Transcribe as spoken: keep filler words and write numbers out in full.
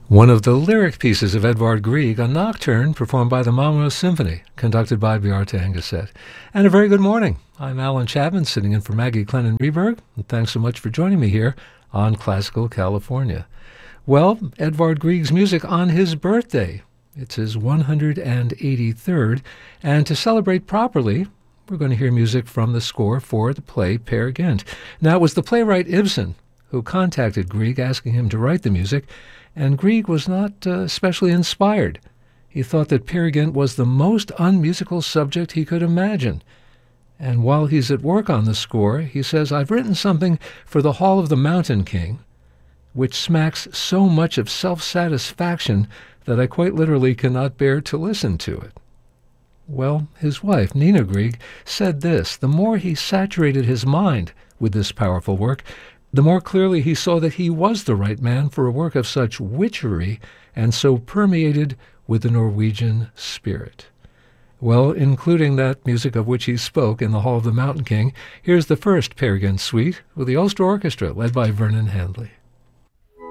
One of the lyric pieces of Edvard Grieg, a nocturne performed by the Malmö Symphony, conducted by Bjarte Engeset. And a very good morning. I'm Alan Chapman, sitting in for Maggie Clennon-Reberg, and thanks so much for joining me here on Classical California. Well, Edvard Grieg's music on his birthday. It's his one hundred eighty-third, and to celebrate properly, we're going to hear music from the score for the play Peer Gynt. Now, it was the playwright Ibsen who contacted Grieg asking him to write the music, and Grieg was not uh, especially inspired. He thought that Peer Gynt was the most unmusical subject he could imagine. And while he's at work on the score, he says, "I've written something for the Hall of the Mountain King, which smacks so much of self-satisfaction that I quite literally cannot bear to listen to it." Well, his wife, Nina Grieg, said this: the more he saturated his mind with this powerful work, the more clearly he saw that he was the right man for a work of such witchery and so permeated with the Norwegian spirit. Well, including that music of which he spoke in the Hall of the Mountain King, here's the first Peer Gynt suite with the Ulster Orchestra led by Vernon Handley.